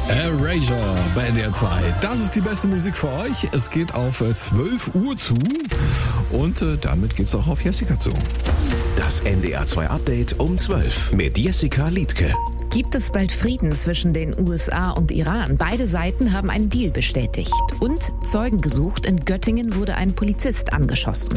Erasure bei NDR 2. Das ist die beste Musik für euch. Es geht auf 12 Uhr zu und damit geht's auch auf Jessica zu. Das NDR 2 Update um 12 mit Jessica Liedtke. Gibt es bald Frieden zwischen den USA und Iran? Beide Seiten haben einen Deal bestätigt. Und Zeugen gesucht. In Göttingen wurde ein Polizist angeschossen.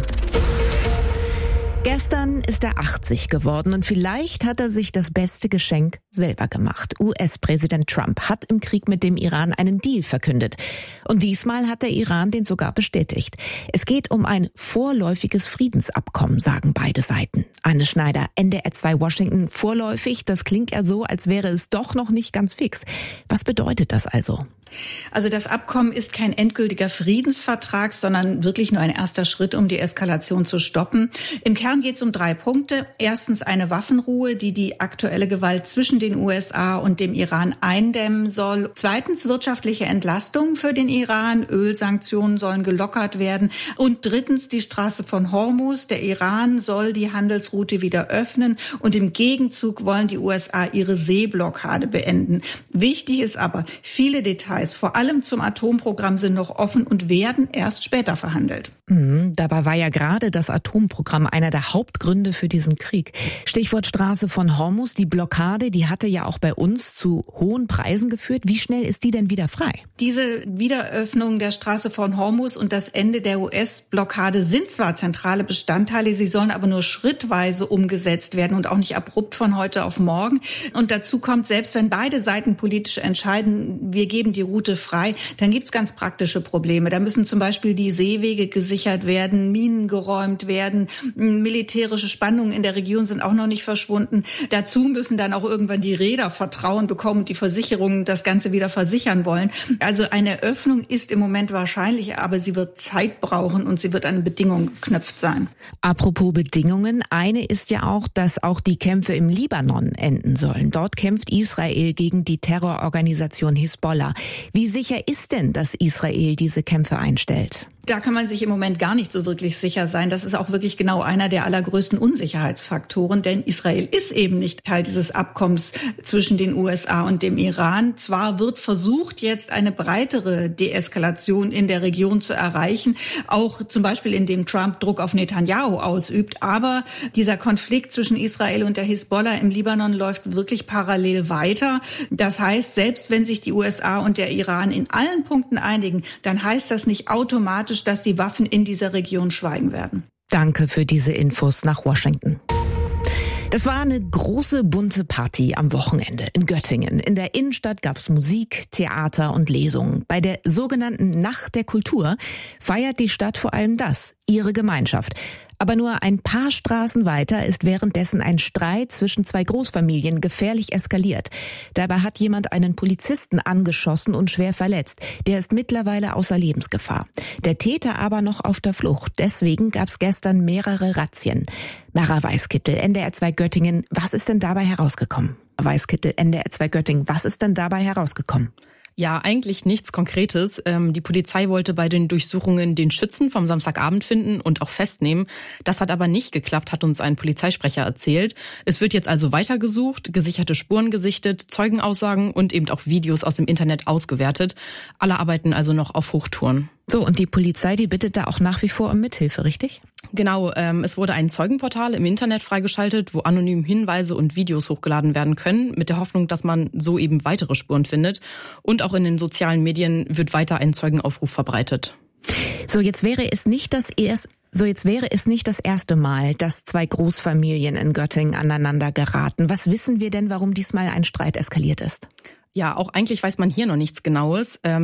Gestern ist er 80 geworden und vielleicht hat er sich das beste Geschenk selber gemacht. US-Präsident Trump hat im Krieg mit dem Iran einen Deal verkündet. Und diesmal hat der Iran den sogar bestätigt. Es geht um ein vorläufiges Friedensabkommen, sagen beide Seiten. Anne Schneider, NDR 2 Washington, vorläufig, das klingt ja so, als wäre es doch noch nicht ganz fix. Was bedeutet das also? Also das Abkommen ist kein endgültiger Friedensvertrag, sondern wirklich nur ein erster Schritt, um die Eskalation zu stoppen. Im Kern geht es um 3 Punkte. Erstens eine Waffenruhe, die die aktuelle Gewalt zwischen den USA und dem Iran eindämmen soll. Zweitens wirtschaftliche Entlastung für den Iran. Ölsanktionen sollen gelockert werden. Und drittens die Straße von Hormuz. Der Iran soll die Handelsroute wieder öffnen und im Gegenzug wollen die USA ihre Seeblockade beenden. Wichtig ist aber, viele Details, vor allem zum Atomprogramm, sind noch offen und werden erst später verhandelt. Dabei war ja gerade das Atomprogramm einer der Hauptgründe für diesen Krieg. Stichwort Straße von Hormuz, die Blockade, die hatte ja auch bei uns zu hohen Preisen geführt. Wie schnell ist die denn wieder frei? Diese Wiederöffnung der Straße von Hormuz und das Ende der US-Blockade sind zwar zentrale Bestandteile, sie sollen aber nur schrittweise umgesetzt werden und auch nicht abrupt von heute auf morgen. Und dazu kommt, selbst wenn beide Seiten politisch entscheiden, wir geben die Route frei, dann gibt's ganz praktische Probleme. Da müssen zum Beispiel die Seewege gesichert werden, Minen geräumt werden, militärische Spannungen in der Region sind auch noch nicht verschwunden. Dazu müssen dann auch irgendwann die Reeder Vertrauen bekommen und die Versicherungen das Ganze wieder versichern wollen. Also eine Öffnung ist im Moment wahrscheinlich, aber sie wird Zeit brauchen und sie wird an Bedingungen geknüpft sein. Apropos Bedingungen, eine ist ja auch, dass auch die Kämpfe im Libanon enden sollen. Dort kämpft Israel gegen die Terrororganisation Hisbollah. Wie sicher ist denn, dass Israel diese Kämpfe einstellt? Da kann man sich im Moment gar nicht so wirklich sicher sein. Das ist auch wirklich genau einer der allergrößten Unsicherheitsfaktoren, denn Israel ist eben nicht Teil dieses Abkommens zwischen den USA und dem Iran. Zwar wird versucht, jetzt eine breitere Deeskalation in der Region zu erreichen, auch zum Beispiel indem Trump Druck auf Netanyahu ausübt, aber dieser Konflikt zwischen Israel und der Hisbollah im Libanon läuft wirklich parallel weiter. Das heißt, selbst wenn sich die USA und der Iran in allen Punkten einigen, dann heißt das nicht automatisch, dass die Waffen in dieser Region schweigen werden. Danke für diese Infos nach Washington. Das war eine große, bunte Party am Wochenende in Göttingen. In der Innenstadt gab's Musik, Theater und Lesungen. Bei der sogenannten Nacht der Kultur feiert die Stadt vor allem das, ihre Gemeinschaft. Aber nur ein paar Straßen weiter ist währenddessen ein Streit zwischen 2 Großfamilien gefährlich eskaliert. Dabei hat jemand einen Polizisten angeschossen und schwer verletzt. Der ist mittlerweile außer Lebensgefahr. Der Täter aber noch auf der Flucht. Deswegen gab's gestern mehrere Razzien. Mara Weißkittel, NDR 2 Göttingen, was ist denn dabei herausgekommen? Weißkittel, NDR 2 Göttingen, was ist denn dabei herausgekommen? Ja, eigentlich nichts Konkretes. Die Polizei wollte bei den Durchsuchungen den Schützen vom Samstagabend finden und auch festnehmen. Das hat aber nicht geklappt, hat uns ein Polizeisprecher erzählt. Es wird jetzt also weitergesucht, gesicherte Spuren gesichtet, Zeugenaussagen und eben auch Videos aus dem Internet ausgewertet. Alle arbeiten also noch auf Hochtouren. So, und die Polizei, die bittet da auch nach wie vor um Mithilfe, richtig? Genau, es wurde ein Zeugenportal im Internet freigeschaltet, wo anonym Hinweise und Videos hochgeladen werden können, mit der Hoffnung, dass man so eben weitere Spuren findet. Und auch in den sozialen Medien wird weiter ein Zeugenaufruf verbreitet. So, jetzt wäre es nicht das erste Mal, dass 2 Großfamilien in Göttingen aneinander geraten. Was wissen wir denn, warum diesmal ein Streit eskaliert ist? Ja, auch eigentlich weiß man hier noch nichts Genaues.